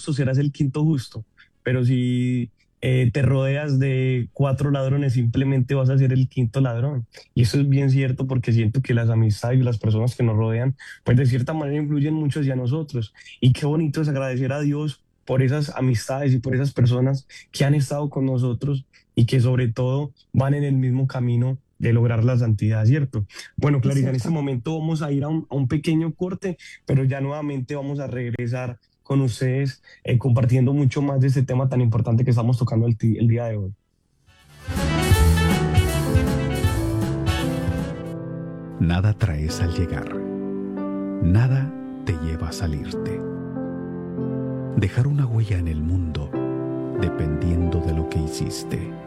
justo, serás el quinto justo, pero si te rodeas de cuatro ladrones, simplemente vas a ser el quinto ladrón. Y eso es bien cierto porque siento que las amistades y las personas que nos rodean, pues de cierta manera influyen mucho hacia nosotros. Y qué bonito es agradecer a Dios por esas amistades y por esas personas que han estado con nosotros y que sobre todo van en el mismo camino de lograr la santidad, ¿cierto? Bueno, Es Clarisa, en este cierto. momento vamos a ir a un pequeño corte, pero ya nuevamente vamos a regresar con ustedes compartiendo mucho más de este tema tan importante que estamos tocando el día de hoy. Nada traes al llegar, nada te lleva a salirte. Dejar una huella en el mundo dependiendo de lo que hiciste.